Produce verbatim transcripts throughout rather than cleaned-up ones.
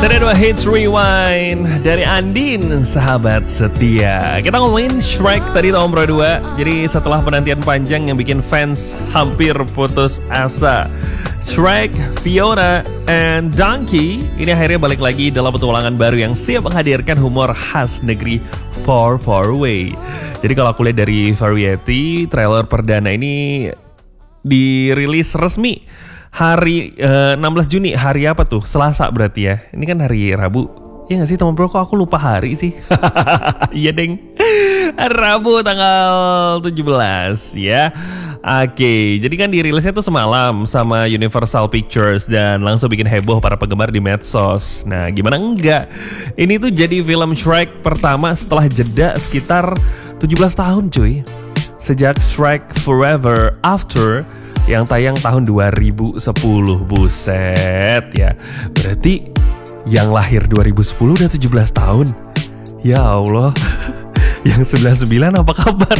Dua Hits Rewind dari Andin, sahabat setia. Kita ngomongin Shrek tadi tahun dua dua. Jadi setelah penantian panjang yang bikin fans hampir putus asa, Shrek, Fiona, and Donkey ini akhirnya balik lagi dalam petualangan baru yang siap menghadirkan humor khas negeri Far Far Away. Jadi kalau aku lihat dari Variety, trailer perdana ini dirilis resmi hari uh, enam belas Juni, hari apa tuh? Selasa berarti ya. Ini kan hari Rabu. Ya gak sih teman bro, kok aku lupa hari sih. Iya deng. Rabu tanggal tujuh belas ya. Oke, jadi kan dirilisnya tuh semalam sama Universal Pictures dan langsung bikin heboh para penggemar di medsos. Nah, gimana enggak? Ini tuh jadi film Shrek pertama setelah jeda sekitar tujuh belas tahun cuy. Sejak Shrek Forever After yang tayang tahun dua ribu sepuluh. Buset ya. Berarti yang lahir dua ribu sepuluh udah tujuh belas tahun. Ya Allah. Yang sembilan puluh sembilan apa kabar?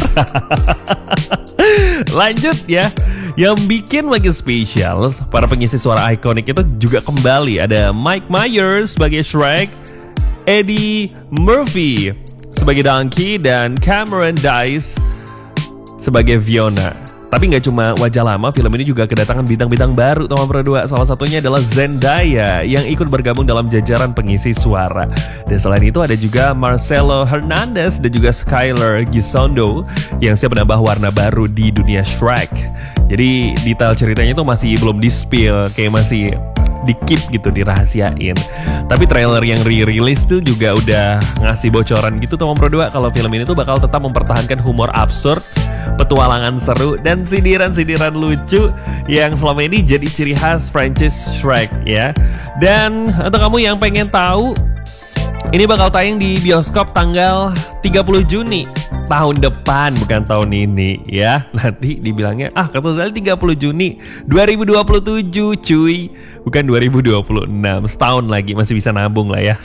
Lanjut ya. Yang bikin lagi spesial, para pengisi suara ikonik itu juga kembali. Ada Mike Myers sebagai Shrek, Eddie Murphy sebagai Donkey, dan Cameron Diaz sebagai Fiona. Tapi nggak cuma wajah lama, film ini juga kedatangan bintang-bintang baru teman berdua. Salah satunya adalah Zendaya yang ikut bergabung dalam jajaran pengisi suara. Dan selain itu ada juga Marcelo Hernandez dan juga Skyler Gisondo yang siap menambah warna baru di dunia Shrek. Jadi detail ceritanya itu masih belum di-spill, kayak masih di-keep gitu, dirahasiain. Tapi trailer yang re-release tuh juga udah ngasih bocoran gitu teman berdua kalau film ini tuh bakal tetap mempertahankan humor absurd, petualangan seru, dan sindiran-sindiran lucu yang selama ini jadi ciri khas franchise Shrek ya. Dan untuk kamu yang pengen tahu, ini bakal tayang di bioskop tanggal tiga puluh Juni tahun depan, bukan tahun ini ya. Nanti dibilangnya, ah kata saya tiga puluh Juni dua ribu dua puluh tujuh cuy, bukan dua ribu dua puluh enam. Setahun lagi masih bisa nabung lah ya.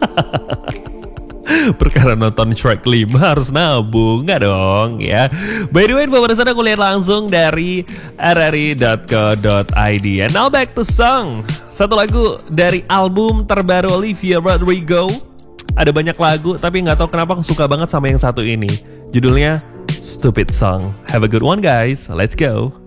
Perkara nonton Shrek lima harus nabung, nggak dong ya. By the way, pemirsa, aku lihat langsung dari r r i dot co dot i d. And now back to song. Satu lagu dari album terbaru Olivia Rodrigo. Ada banyak lagu, tapi nggak tahu kenapa aku suka banget sama yang satu ini. Judulnya Stupid Song. Have a good one guys, let's go.